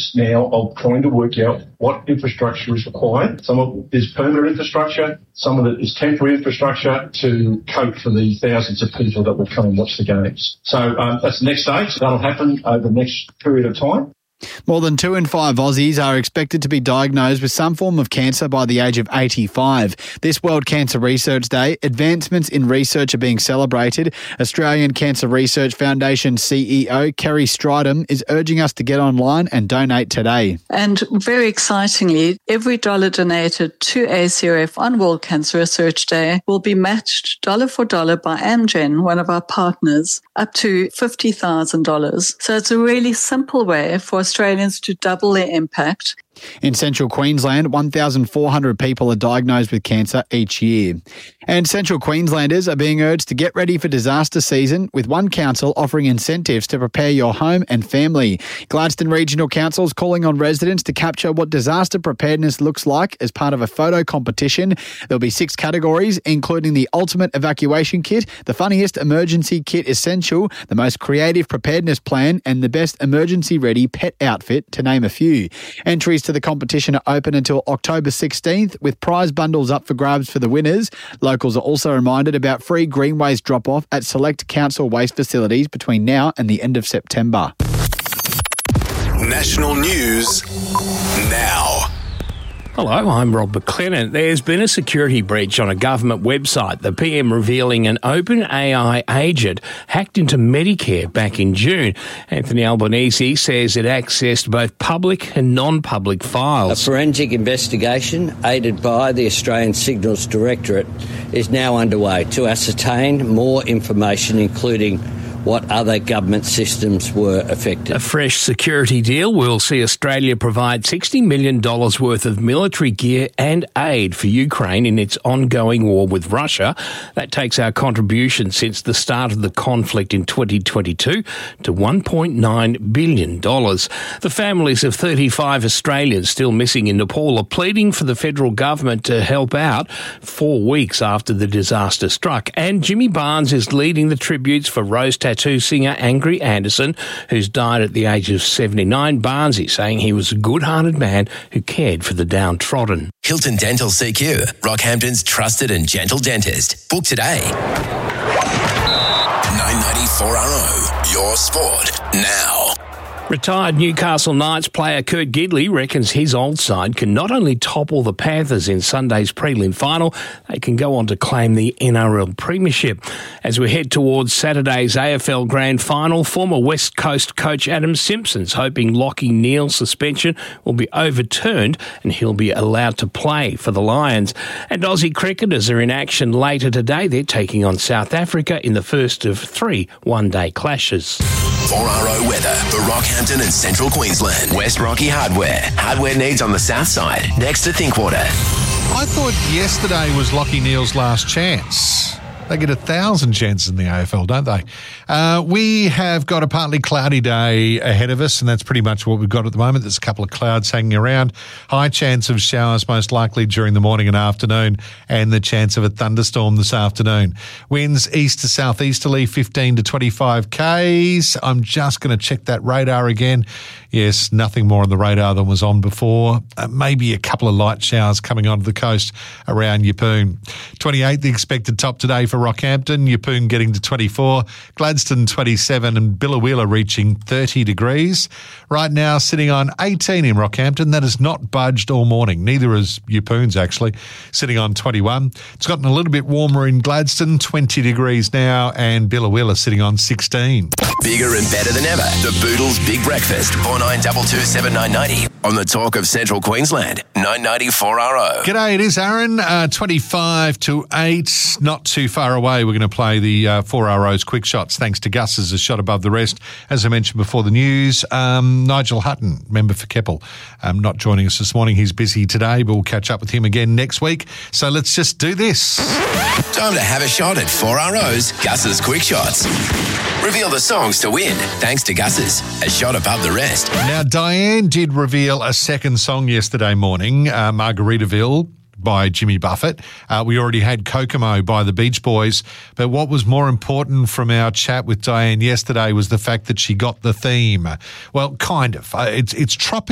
process now of trying to work out what infrastructure is required. Some of it is permanent infrastructure, some of it is temporary infrastructure to cope for the thousands of people that will come and watch the games. So that's the next stage. That'll happen over the next period of time. More than 2 in 5 Aussies are expected to be diagnosed with some form of cancer by the age of 85. This World Cancer Research Day, advancements in research are being celebrated. Australian Cancer Research Foundation CEO Kerry Stridham is urging us to get online and donate today. And very excitingly, every dollar donated to ACRF on World Cancer Research Day will be matched dollar for dollar by Amgen, one of our partners, up to $50,000. So it's a really simple way for Australians to double their impact. In central Queensland, 1,400 people are diagnosed with cancer each year. And central Queenslanders are being urged to get ready for disaster season, with one council offering incentives to prepare your home and family. Gladstone Regional Council is calling on residents to capture what disaster preparedness looks like as part of a photo competition. There'll be 6 categories, including the ultimate evacuation kit, the funniest emergency kit essential, the most creative preparedness plan, and the best emergency-ready pet outfit, to name a few. Entries to the competition are open until October 16th, with prize bundles up for grabs for the winners. Locals are also reminded about free green waste drop-off at select council waste facilities between now and the end of September. National news now. Hello, I'm Rob McLennan. There's been a security breach on a government website, the PM revealing an OpenAI agent hacked into Medicare back in June. Anthony Albanese says it accessed both public and non-public files. A forensic investigation, aided by the Australian Signals Directorate, is now underway to ascertain more information, including what other government systems were affected. A fresh security deal will see Australia provide $60 million worth of military gear and aid for Ukraine in its ongoing war with Russia. That takes our contribution since the start of the conflict in 2022 to $1.9 billion. The families of 35 Australians still missing in Nepal are pleading for the federal government to help out 4 weeks after the disaster struck. And Jimmy Barnes is leading the tributes for Rose Tattoo singer Angry Anderson, who's died at the age of 79. Barnes is saying he was a good-hearted man who cared for the downtrodden. Hilton Dental CQ, Rockhampton's trusted and gentle dentist. Book today. 994RO, your sport now. Retired Newcastle Knights player Kurt Gidley reckons his old side can not only topple the Panthers in Sunday's prelim final, they can go on to claim the NRL Premiership. As we head towards Saturday's AFL Grand Final, former West Coast coach Adam Simpson's hoping Lachie Neale's suspension will be overturned and he'll be allowed to play for the Lions. And Aussie cricketers are in action later today. They're taking on South Africa in the first of 3 one-day clashes. 4RO weather for Rockhampton and Central Queensland. West Rocky Hardware. Hardware needs on the south side, next to Thinkwater. I thought yesterday was Lachie Neale's last chance. They get 1,000 chances in the AFL, don't they? We have got a partly cloudy day ahead of us, and that's pretty much what we've got at the moment. There's a couple of clouds hanging around. High chance of showers most likely during the morning and afternoon, and the chance of a thunderstorm this afternoon. Winds east to southeasterly, 15 to 25 k's. I'm just going to check that radar again. Yes, nothing more on the radar than was on before. Maybe a couple of light showers coming onto the coast around Yeppoon. 28, the expected top today for Rockhampton. Yeppoon getting to 24. Gladstone 27 and Billawheeler reaching 30 degrees. Right now sitting on 18 in Rockhampton. That has not budged all morning. Neither has Yeppoon's actually. Sitting on 21. It's gotten a little bit warmer in Gladstone, 20 degrees now, and Billawheeler sitting on 16. Bigger and better than ever. The Boodles Big Breakfast. 4922 7990 on the Talk of Central Queensland. 994RO. G'day, it is Aaron. 25 to 8. Not too far away. We're going to play the 4RO's quick shots. Thanks to Gus as a shot above the rest. As I mentioned before the news, Nigel Hutton, member for Keppel, not joining us this morning. He's busy today, but we'll catch up with him again next week. So let's just do this. Time to have a shot at 4RO's Gus's quick shots. Reveal the songs to win, thanks to Gus's, a shot above the rest. Now, Diane did reveal a second song yesterday morning, Margaritaville by Jimmy Buffett. We already had Kokomo by the Beach Boys, but what was more important from our chat with Diane yesterday was the fact that she got the theme. Well, kind of. It's tropical.